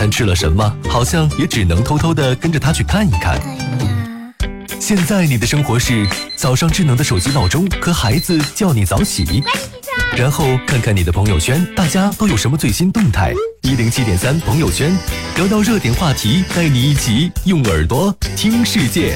餐吃了什么，好像也只能偷偷地跟着他去看一看。现在你的生活是早上智能的手机闹钟和孩子叫你早起，然后看看你的朋友圈，大家都有什么最新动态。107.3朋友圈，聊到热点话题，带你一起用耳朵听世界。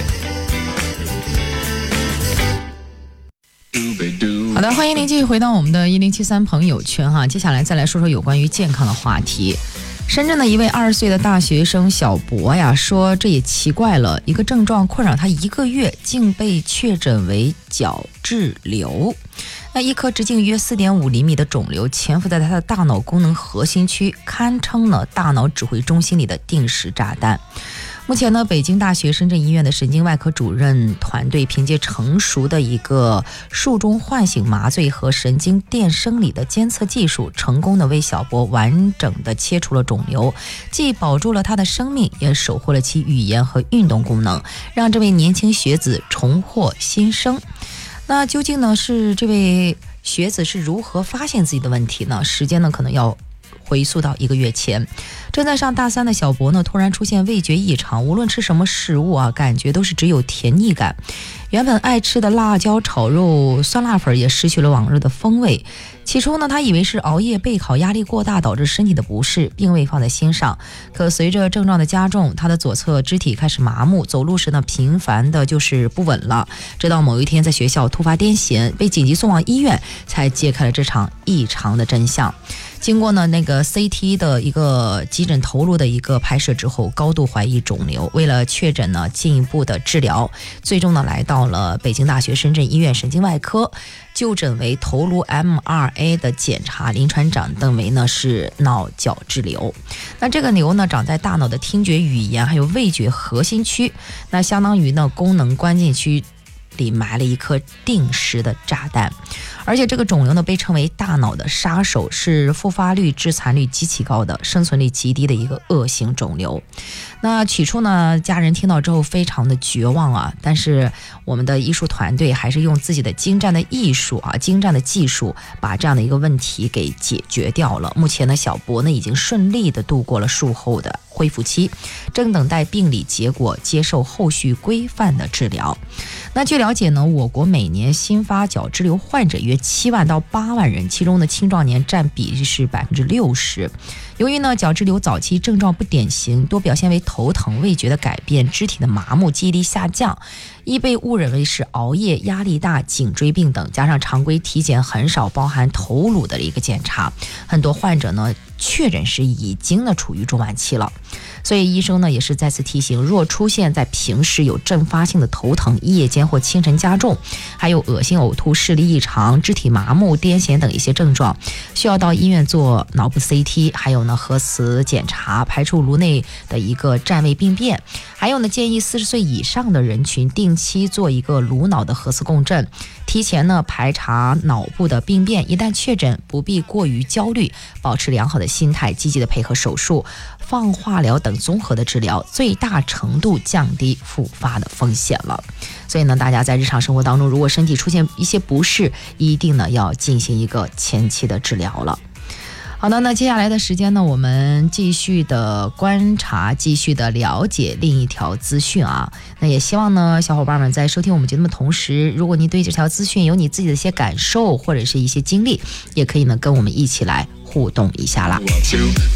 好的，欢迎您继续回到我们的1073朋友圈哈。接下来再来说说有关于健康的话题。深圳的一位20岁的大学生小博呀，说这也奇怪了，一个症状困扰他1个月，竟被确诊为角质瘤。那一颗直径约4.5厘米的肿瘤潜伏在他的大脑功能核心区，堪称呢大脑指挥中心里的定时炸弹。目前呢，北京大学深圳医院的神经外科主任团队凭借成熟的一个术中唤醒麻醉和神经电生理的监测技术，成功的为小博完整的切除了肿瘤，既保住了他的生命，也守护了其语言和运动功能，让这位年轻学子重获新生。那究竟呢是这位学子是如何发现自己的问题呢？时间呢可能要回溯到1个月前，正在上大3的小博呢，突然出现味觉异常，无论吃什么食物啊，感觉都是只有甜腻感。原本爱吃的辣椒炒肉、酸辣粉也失去了往日的风味。起初呢，他以为是熬夜备考压力过大导致身体的不适，并未放在心上。可随着症状的加重，他的左侧肢体开始麻木，走路时呢频繁的就是不稳了。直到某一天在学校突发癫痫，被紧急送往医院，才揭开了这场异常的真相。经过那个 CT 的一个急诊头颅的一个拍摄之后，高度怀疑肿瘤。为了确诊呢，进一步的治疗，最终呢来到了北京大学深圳医院神经外科，就诊为头颅 MRA 的检查，临床诊断为呢是脑角质瘤。那这个瘤呢长在大脑的听觉、语言还有味觉核心区，那相当于呢功能关键区里埋了一颗定时的炸弹。而且这个肿瘤呢被称为大脑的杀手，是复发率、致残率极其高的、生存率极低的一个恶性肿瘤。那起初呢，家人听到之后非常的绝望啊，但是我们的医术团队还是用自己的精湛的艺术啊、精湛的技术，把这样的一个问题给解决掉了。目前呢，小博呢已经顺利的度过了术后的恢复期，正等待病理结果，接受后续规范的治疗。那据了解呢，我国每年新发角质瘤患者约7万到8万人，其中的青壮年占比是60%。由于呢角质瘤早期症状不典型，多表现为头疼、味觉的改变、肢体的麻木、记忆力下降，易被误认为是熬夜、压力大、颈椎病等，加上常规体检很少包含头颅的一个检查，很多患者呢确诊时已经呢处于中晚期了。所以医生呢也是再次提醒，若出现在平时有阵发性的头疼、夜间或清晨加重，还有恶心、呕吐、视力异常、肢体麻木、癫痫等一些症状，需要到医院做脑部 CT， 还有呢核磁检查，排除颅内的一个占位病变。还有呢，建议40岁以上的人群定期做一个颅脑的核磁共振，提前呢排查脑部的病变。一旦确诊，不必过于焦虑，保持良好的心态，积极的配合手术、放化疗等综合的治疗，最大程度降低复发的风险了。所以呢，大家在日常生活当中，如果身体出现一些不适，一定呢要进行一个前期的治疗了。好的，那接下来的时间呢，我们继续的观察，继续的了解另一条资讯啊。那也希望呢，小伙伴们在收听我们节目的同时，如果你对这条资讯有你自己的一些感受或者是一些经历，也可以呢跟我们一起来互动一下啦。